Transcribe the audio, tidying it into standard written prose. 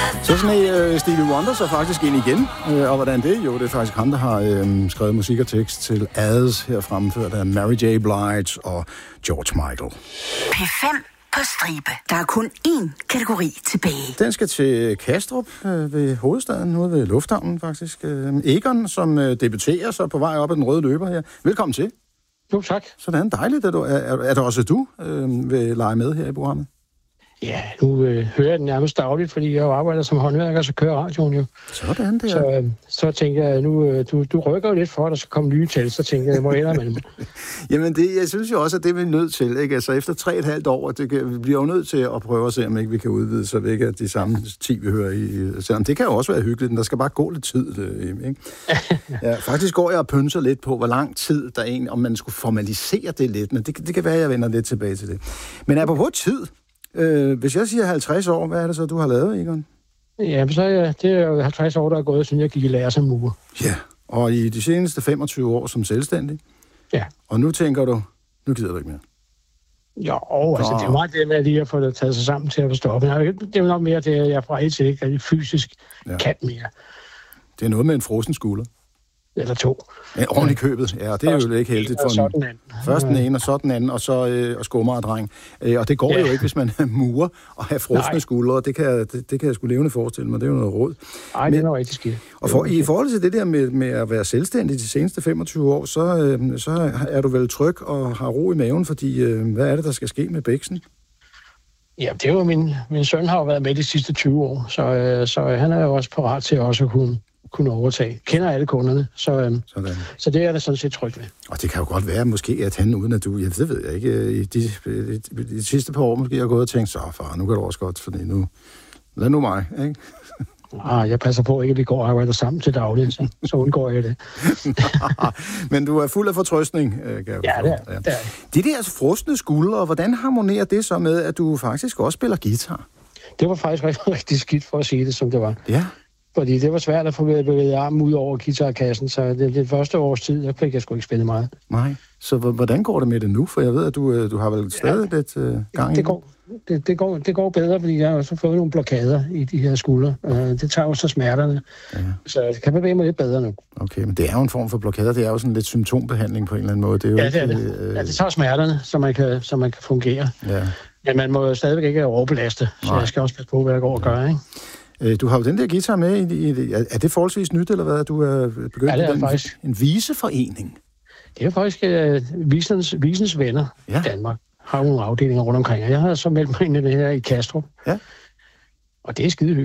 Så sådan Stevie Wonder så faktisk ind igen. Og hvordan det? Jo, det er faktisk ham, der har skrevet musik og tekst til As, her fremført af Mary J. Blige og George Michael. P5 på stribe. Der er kun én kategori tilbage. Den skal til Kastrup ved hovedstaden, ude ved lufthavnen faktisk. Egon, som debuterer så på vej op ad den røde løber her. Velkommen til. Jo, tak. Sådan, dejligt. Er det også du vil lege med her i programmet? Ja, nu hører jeg den nærmest dagligt, fordi jeg jo arbejder som håndværker, så kører radioen jo. Sådan der. Så tænker jeg, nu du rykker jo lidt for, at der skal komme nye tal, så tænker jeg må ændre med dem. Jamen, jeg synes jo også, at det er vi nødt til, ikke? Altså, efter 3,5 år, vi bliver jo nødt til at prøve at se, om ikke vi kan udvide, så vi ikke er de samme 10, vi hører i. Selvom det kan jo også være hyggeligt, men der skal bare gå lidt tid, ikke? Ja, faktisk går jeg og pynser lidt på, hvor lang tid der egentlig, om man skulle formalisere det lidt, men det kan være, at jeg vender lidt tilbage til det. Men apropos tid, hvis jeg siger 50 år, hvad er det så, du har lavet, Egon? Ja, så det er jo 50 år, der er gået, siden jeg gik i lære som murer. Ja, og i de seneste 25 år som selvstændig? Ja. Og nu tænker du, nu gider du ikke mere? Jo, altså det er meget det med at lige at få det taget sig sammen til at forstå. Men det er jo nok mere det, at jeg fra et til ikke rigtig fysisk kan mere. Det er noget med en frossen skulder. Eller to. Ja, ordentligt købet. Ja, det er jo ikke heldigt for en. Først den ene, og så den anden, og så skummeredreng. Og det går jo ikke, hvis man er murer og har frosne skuldre. Det kan jeg sgu levende forestille mig. Det er jo noget råd. Nej, det er noget rigtig skidt. Og i forhold til det der med at være selvstændig de seneste 25 år, så er du vel tryg og har ro i maven, fordi hvad er det, der skal ske med bæksen? Ja, det er jo min søn har jo været med de sidste 20 år, så han er jo også parat til også at kunne overtage. Kender alle kunderne, så det er der sådan set trygt ved. Og det kan jo godt være måske, at han uden at du, det ved jeg ikke, i de sidste par år måske har gået og tænkt, så far, nu kan det også godt, fordi nu, lad nu mig, ikke? Jeg passer på ikke, at vi går og arbejder sammen til daglig, så undgår jeg det. Men du er fuld af fortrøstning, kan jeg det er. De der frosne skuldre, hvordan harmonerer det så med, at du faktisk også spiller guitar? Det var faktisk rigtig skidt for at sige det, som det var. Ja. Fordi det var svært at få bevæget armen ud over guitarkassen, så det første års tid, der fik jeg sgu ikke spille meget. Nej, så hvordan går det med det nu? For jeg ved, at du har vel stadig lidt gang i det går bedre, fordi jeg har også fået nogle blokader i de her skuldre. Det tager jo så smerterne, så det kan bevæge mig lidt bedre nu. Okay, men det er jo en form for blokader. Det er jo sådan lidt symptombehandling på en eller anden måde. Det er jo det er det. Ja, det tager smerterne, så man kan fungere. Ja. Men man må jo stadigvæk ikke overbelaste, så jeg skal også passe på, hvad jeg går og gør, ikke? Du har jo den der guitar med er det forholdsvis nyt, eller hvad? Du er begyndt en viseforening. Det er faktisk Visens Venner i Danmark. Har nogle afdelinger rundt omkring. Jeg har så meldt mig ind i det her i Kastrup. Ja. Og det er skide